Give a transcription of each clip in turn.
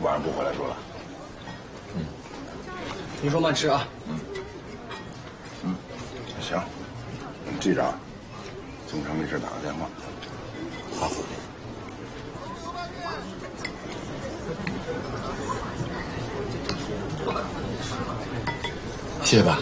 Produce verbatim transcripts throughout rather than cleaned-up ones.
晚上不回来住了。 嗯，您说慢吃啊。 嗯。嗯，行，你记着啊，经常没事打个电话。好。 谢谢爸。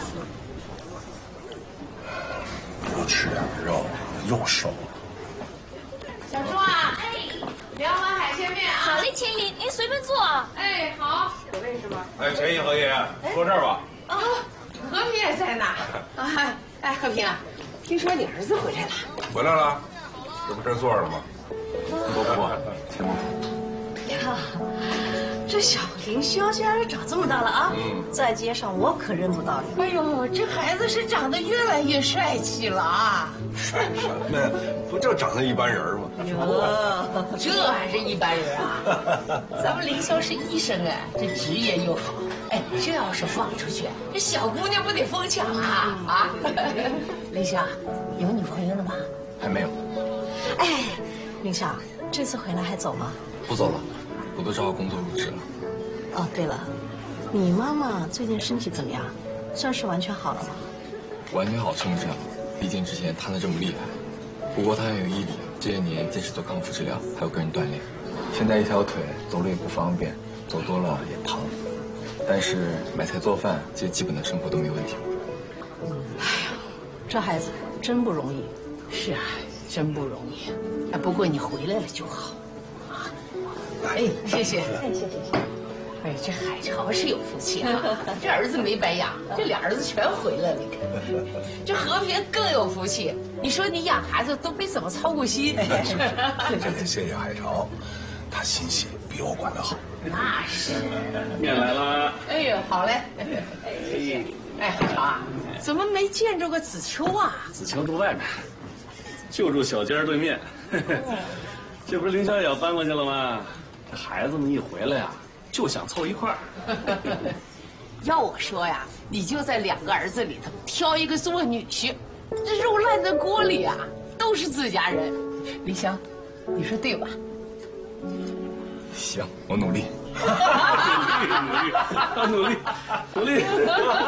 多吃点肉，又瘦了。 小朱啊，哎，两碗海鲜面啊。 好嘞，千姨，您随便坐啊。 哎，好。有位是吗？ 哎，陈姨、何爷，坐这儿吧。 哦，和平也在呢。啊，哎，和平啊，听说你儿子回来了。 回来了，这不这儿坐着呢吗？ 伯伯，田伯父。 呀，这小凌霄竟然长这么大了啊！嗯，在街上我可认不到你。 哎呦，这孩子是长得越来越帅气了啊！ 帅什么呀？不就长得一般人吗？ 哟，这还是一般人啊！咱们凌霄是医生哎，这职业又好。哎，这要是放出去，这小姑娘不得疯抢啊啊！凌霄，有女朋友了吗？ 还没有。 哎，凌霄，这次回来还走吗？ 不走了，我都照工作入职了。 哦，对了，你妈妈最近身体怎么样？算是完全好了吗？ 完全好称不上，毕竟之前瘫得这么厉害。不过她很有毅力，这些年坚持做康复治疗，还有个人锻炼。现在一条腿走路也不方便，走多了也胖。但是买菜做饭这些基本的生活都没问题。 哎呀，这孩子真不容易。 是啊，真不容易。哎，不过你回来了就好。哎，谢谢， 哎，谢谢谢谢。 哎，这海潮是有福气啊，这儿子没白养，这俩儿子全回来了。你看，这和平更有福气。你说你养孩子都没怎么操过心。 这得谢谢海潮，他心细，比我管得好。 那是。 面来了。 哎呦，好嘞。哎，哎，海潮啊，怎么没见着个子秋啊？ 子秋住外面，就住小街对面。这不是凌霄也要搬过去了吗？这孩子们一回来呀，就想凑一块儿。 要我说呀，你就在两个儿子里头挑一个做女婿，这肉烂在锅里啊，都是自家人。凌霄，你说对吧？ 行，我努力。 努力，努力，努力，努力。